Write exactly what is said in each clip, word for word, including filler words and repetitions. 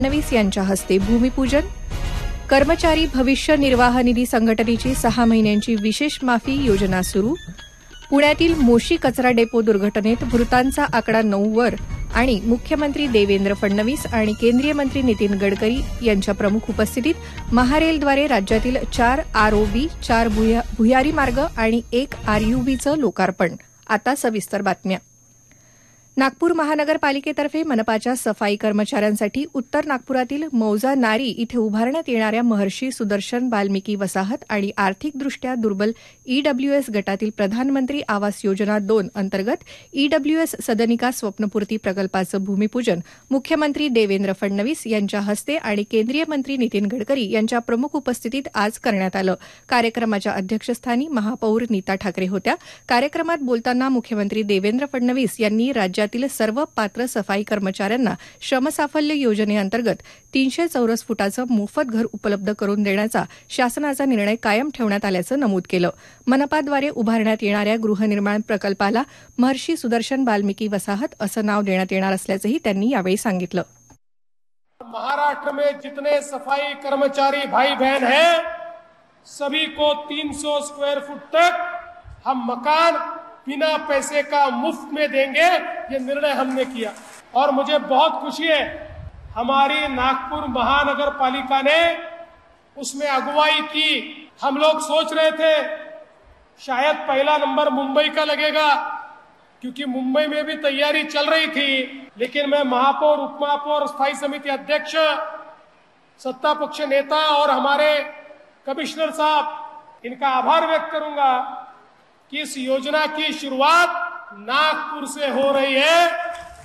फडणवीस यांच्या हस्ते भूमिपूजन. कर्मचारी भविष्य निर्वाह निधी संघटनेची सहा महिन्यांची विशेष माफी योजना सुरू. पुण्यातील मोशी कचरा डेपो दुर्घटनेत मृतांचा आकडा नऊ वर आणि मुख्यमंत्री देवेंद्र फडणवीस आणि केंद्रीय मंत्री नितीन गडकरी यांच्या प्रमुख उपस्थितीत महारेलद्वारे राज्यातील चार आरओबी, चार भुयारी मार्ग आणि एक आरयूबीचं लोकार्पण. आता सविस्तर बातम्या. नागपूर महानगरपालिकेतर्फे मनपाच्या सफाई कर्मचाऱ्यांसाठी उत्तर नागपुरातील मौजा नारी इथे उभारण्यात येणाऱ्या महर्षी सुदर्शन वाल्मिकी वसाहत आणि आर्थिकदृष्ट्या दुर्बल ईडब्ल्यूएस गटातील प्रधानमंत्री आवास योजना दोन अंतर्गत ईडब्ल्यूएस सदनिका स्वप्नपूर्ती प्रकल्पाचं भूमिपूजन मुख्यमंत्री देवेंद्र फडणवीस यांच्या हस्ते आणि केंद्रीय मंत्री नितीन गडकरी यांच्या प्रमुख उपस्थितीत आज करण्यात आलं. कार्यक्रमाच्या अध्यक्षस्थानी महापौर नीता ठाकरे होत्या. कार्यक्रमात बोलताना मुख्यमंत्री देवेंद्र फडणवीस यांनी राज्यात राज्यातील सर्व पात्र सफाई कर्मचाऱ्यांना श्रमसाफल्य योजनेअंतर्गत तीनशे चौरस फुटाचं मोफत घर उपलब्ध करून देण्याचा शासनाचा निर्णय कायम ठेवण्यात आल्याचं नमूद केलं. मनपाद्वारे उभारण्यात येणाऱ्या गृहनिर्माण प्रकल्पाला महर्षी सुदर्शन वाल्मिकी वसाहत असं नाव देण्यात येणार असल्याचंही त्यांनी यावेळी सांगितलं. महाराष्ट्र में जितने सफाई कर्मचारी भाई बहन हैं सभी को तीन सौ स्क्वायर फुट तक हम मकान बिना पैसे का मुफ्त में देंगे, ये निर्णय हमने किया और मुझे बहुत खुशी है हमारी नागपुर महानगर पालिका ने उसमें अगुवाई की. हम लोग सोच रहे थे शायद पहला नंबर मुंबई का लगेगा क्योंकि मुंबई में भी तैयारी चल रही थी, लेकिन मैं महापौर, उपमहापौर, स्थायी समिति अध्यक्ष, सत्ता पक्ष नेता और हमारे कमिश्नर साहब इनका आभार व्यक्त करूंगा कि इस योजना की शुरुआत नागपुर से हो रही है.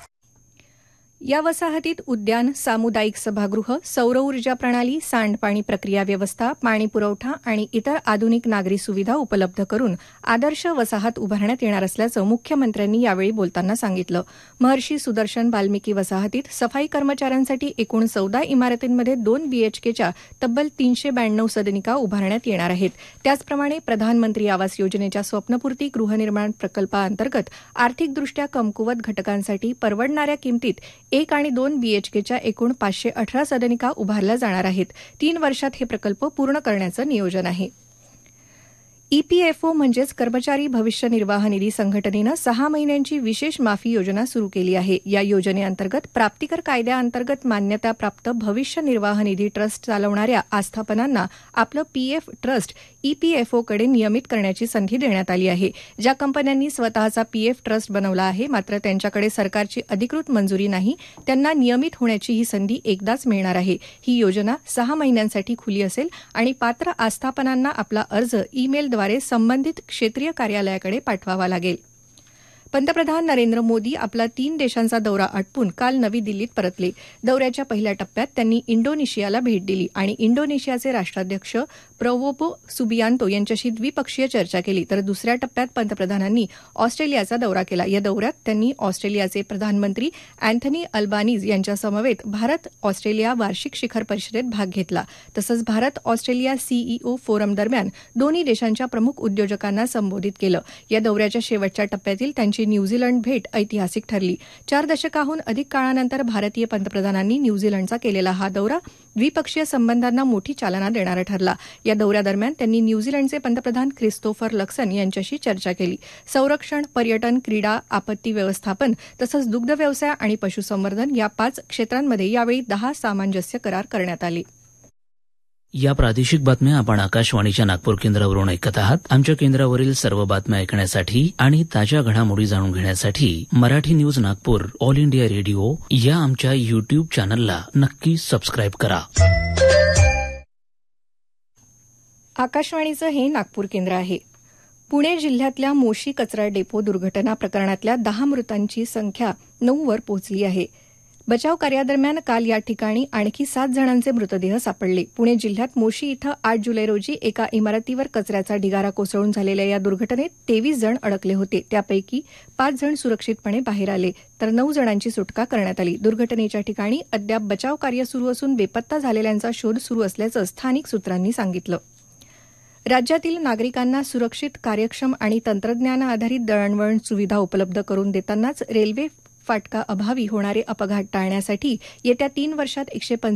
या वसाहतीत उद्यान, सामुदायिक सभागृह, सौर ऊर्जा प्रणाली, सांडपाणी प्रक्रिया व्यवस्था, पाणी पुरवठा आणि इतर आधुनिक नागरी सुविधा उपलब्ध करून आदर्श वसाहत उभारण्यात येणार असल्याचं मुख्यमंत्र्यांनी यावेळी बोलताना सांगितलं. महर्षी सुदर्शन वाल्मिकी वसाहतीत सफाई कर्मचाऱ्यांसाठी एकूण चौदा इमारतींमध्ये दोन बीएचकेच्या तब्बल तीनशे ब्याण्णव सदनिका उभारण्यात येणार आहेत. त्याचप्रमाणे प्रधानमंत्री आवास योजनेच्या स्वप्नपूर्ती गृहनिर्माण प्रकल्पाअंतर्गत आर्थिकदृष्ट्या कमकुवत घटकांसाठी परवडणाऱ्या किमतीत एक आणि दोन बीएचकेच्या एकूण पाचशे अठरा सदनिका उभारल्या जाणार आहेत. तीन वर्षात हे प्रकल्प पूर्ण करण्याचं नियोजन आहे. ईपीएफओ म्हणजेच कर्मचारी भविष्य निर्वाह निधी संघटनेनं सहा महिन्यांची विशेष माफी योजना सुरू केली आहे. या योजनेअंतर्गत प्राप्तिकर कायद्याअंतर्गत मान्यताप्राप्त भविष्य निर्वाह निधी ट्रस्ट चालवणाऱ्या आस्थापनांना आपलं पीएफ ट्रस्ट ईपीएफओकडे नियमित करण्याची संधी देण्यात आली आहे. ज्या कंपन्यांनी स्वतःचा पीएफ ट्रस्ट बनवला आहे मात्र त्यांच्याकडे सरकारची अधिकृत मंजुरी नाही त्यांना नियमित होण्याची ही संधी एकदाच मिळणार आहे. ही योजना सहा महिन्यांसाठी खुली असेल आणि पात्र आस्थापनांना आपला अर्ज ईमेल द्वारे संबंधित क्षेत्रीय कार्यालयाकडे पाठवावा लागेल. पंतप्रधान नरेंद्र मोदी आपला तीन देशांचा दौरा आटपून काल नवी दिल्लीत परतले. दौऱ्याच्या पहिल्या टप्प्यात त्यांनी इंडोनेशियाला भेट दिली आणि इंडोनेशियाचे राष्ट्राध्यक्ष प्रबोवो सुबियांतो यांच्याशी द्विपक्षीय चर्चा केली. तर दुसऱ्या टप्प्यात पंतप्रधानांनी ऑस्ट्रेलियाचा दौरा केला. या दौऱ्यात त्यांनी ऑस्ट्रेलियाचे प्रधानमंत्री अँथनी अल्बानीज यांच्यासमवेत भारत ऑस्ट्रेलिया वार्षिक शिखर परिषदेत भाग घेतला. तसंच भारत ऑस्ट्रेलिया सीईओ फोरम दरम्यान दोन्ही देशांच्या प्रमुख उद्योजकांना संबोधित केलं. या दौऱ्याच्या शेवटच्या टप्प्यातील त्यांची न्यूझीलंड भेट ऐतिहासिक ठरली. चार दशकाहून अधिक काळानंतर भारतीय पंतप्रधानांनी न्यूझीलंडचा केलेला हा दौरा द्विपक्षीय संबंधांना मोठी चालना देणारा ठरला. या दौऱ्यादरम्यान त्यांनी न्यूझीलंडचे पंतप्रधान क्रिस्तोफर लक्सन यांच्याशी चर्चा केली. संरक्षण, पर्यटन, क्रीडा, आपत्ती व्यवस्थापन तसंच दुग्ध व्यवसाय आणि पशुसंवर्धन या पाच क्षेत्रांमध्ये यावेळी दहा सामंजस्य करार करण्यात आले. या प्रादेशिक बातम्या आपण आकाशवाणीच्या नागपूर केंद्रावरून ऐकत आहात. आमच्या केंद्रावरील सर्व बातम्या ऐकण्यासाठी आणि ताज्या घडामोडी जाणून घेण्यासाठी Marathi news Nagpur all India radio या आमच्या युट्यूब चॅनलला नक्की सबस्क्राईब करा. आकाशवाणीचं हे नागपूर केंद्र आहे. पुणे जिल्ह्यातल्या मोशी कचरा डेपो दुर्घटना प्रकरणातल्या दहा मृतांची संख्या नऊ वर पोहोचली आहे. बचाव कार्यादरम्यान काल या ठिकाणी आणखी सात जणांचे मृतदेह सापडले. पुणे जिल्ह्यात मोशी इथं आठ जुलै रोजी एका इमारतीवर कचऱ्याचा ढिगारा कोसळून झालेल्या या दुर्घटनेत तेवीस जण अडकले होते. त्यापैकी पाच जण सुरक्षितपणे बाहेर आले तर नऊ जणांची सुटका करण्यात आली. दुर्घटनेच्या ठिकाणी अद्याप बचाव कार्य सुरू असून बेपत्ता झालेल्यांचा शोध सुरू असल्याचं स्थानिक सूत्रांनी सांगितलं. राज्यातील नागरिकांना सुरक्षित, कार्यक्षम आणि तंत्रज्ञान आधारित दळणवळण सुविधा उपलब्ध करून देतानाच रेल्वे फाटका अभावी होणारे अपघात टाळण्यासाठी येत्या तीन वर्षात एकशे